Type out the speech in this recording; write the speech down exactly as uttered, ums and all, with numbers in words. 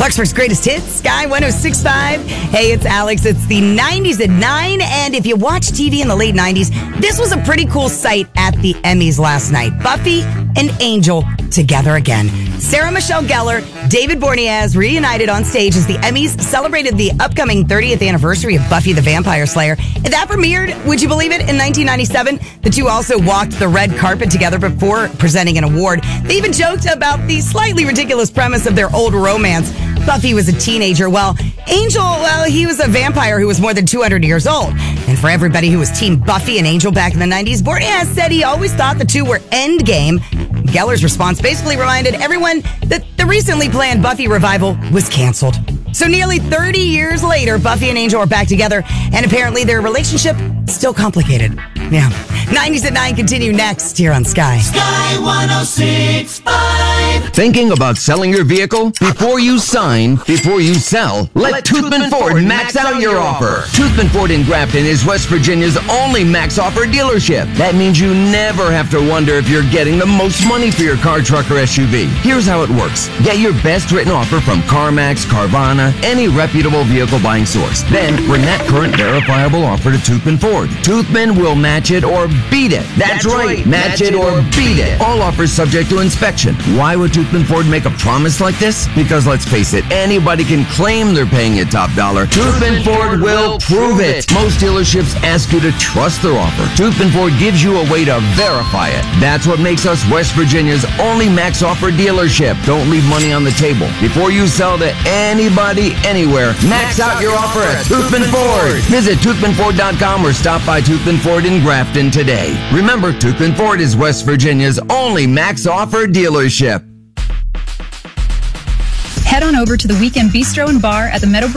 Clarksburg's greatest hits, Sky one oh six point five. Hey, it's Alex. It's the nineties at nine. And if you watch T V in the late nineties, this was a pretty cool sight at the Emmys last night. Buffy and Angel together again. Sarah Michelle Gellar, David Boreanaz reunited on stage as the Emmys celebrated the upcoming thirtieth anniversary of Buffy the Vampire Slayer. And that premiered, would you believe it, in nineteen ninety-seven. The two also walked the red carpet together before presenting an award. They even joked about the slightly ridiculous premise of their old romance. Buffy was a teenager, while Angel, well, he was a vampire who was more than two hundred years old. And for everybody who was Team Buffy and Angel back in the nineties, Boreanaz said he always thought the two were endgame. Gellar's response basically reminded everyone that the recently planned Buffy revival was canceled. So nearly thirty years later, Buffy and Angel are back together, and apparently their relationship is still complicated. Yeah. nineties at nine continue next here on Sky. Sky one oh six point five. Thinking about selling your vehicle? Before you sign, before you sell, let, let Toothman Ford, Ford max out your offer. Toothman Ford in Grafton is West Virginia's only max offer dealership. That means you never have to wonder if you're getting the most money for your car, truck, or S U V. Here's how it works. Get your best written offer from CarMax, Carvana, any reputable vehicle buying source. Then bring that current verifiable offer to Toothman Ford. Toothman will match it or beat it. That's, That's right. Match, match it or beat it. All offers subject to inspection. Why would Toothman Ford make a promise like this? Because let's face it, anybody can claim they're paying you top dollar. Toothman Ford will prove it. Most dealerships ask you to trust their offer. Toothman Ford gives you a way to verify it. That's what makes us West Virginia's only max offer dealership. Don't leave money on the table. Before you sell to anybody, anywhere, max, max out your offer at Toothman Ford. Visit Toothman Ford dot com or stop by Toothman Ford in Grafton today. Remember, Toothman Ford is West Virginia's only max offer dealership. Head on over to the Weekend Bistro and Bar at the Meadowbrook